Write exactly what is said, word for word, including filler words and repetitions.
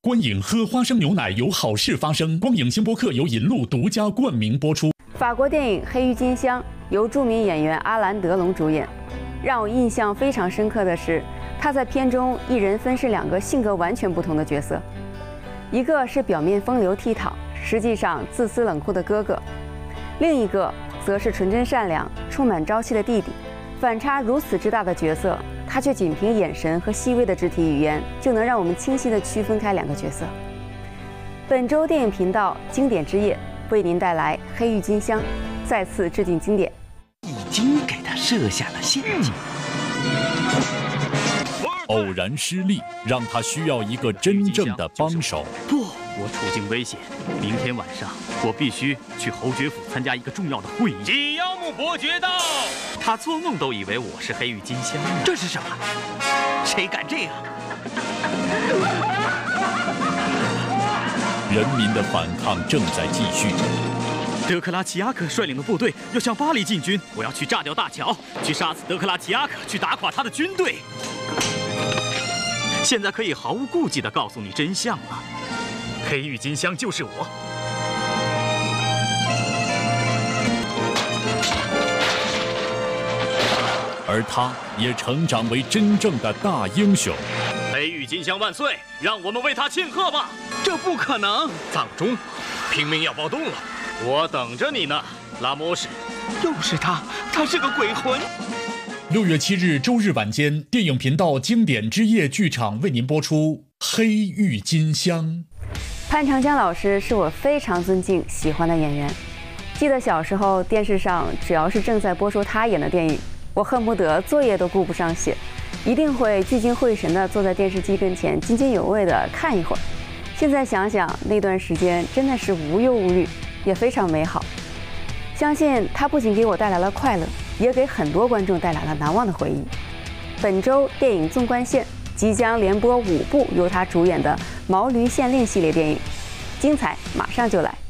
观影喝花生牛奶有好事发生。光影星播客由银鹿独家冠名播出。 法国电影《黑郁金香》由著名演员阿兰·德龙主演。让我印象非常深刻的是，他在片中一人分饰两个性格完全不同的角色，一个是表面风流倜傥，实际上自私冷酷的哥哥，另一个则是纯真善良、充满朝气的弟弟。反差如此之大的角色，他却仅凭眼神和细微的肢体语言，就能让我们清晰地区分开两个角色。本周电影频道经典之夜为您带来《黑郁金香》，再次致敬经典。 已经给他设下了陷阱。 偶然失利，让他需要一个真正的帮手。 不，我处境危险。明天晚上，我必须去侯爵府参加一个重要的会议。 吉妖木伯爵到。 他做梦都以为我是黑郁金香。这是什么？谁敢这样？ 人民的反抗正在继续。 德克拉齐亚克率领的部队要向巴黎进军，我要去炸掉大桥，去杀死德克拉齐亚克，去打垮他的军队。现在可以毫无顾忌地告诉你真相了，黑郁金香就是我。 而他也成长为真正的大英雄。 黑郁金香万岁！让我们为他庆贺吧！ 这不可能！ 丧钟，拼命要暴动了，我等着你呢，拉莫什。 又是他，他是个鬼魂。 六月七日周日晚间，电影频道经典之夜剧场为您播出《黑郁金香》。 潘长江老师是我非常尊敬、喜欢的演员。记得小时候电视上只要是正在播出他演的电影，我恨不得作业都顾不上写，一定会聚精会神地坐在电视机跟前，津津有味地看一会儿。现在想想，那段时间真的是无忧无虑，也非常美好。相信它不仅给我带来了快乐，也给很多观众带来了难忘的回忆。本周电影纵贯线即将连播五部由他主演的《毛驴县令》系列电影，精彩马上就来。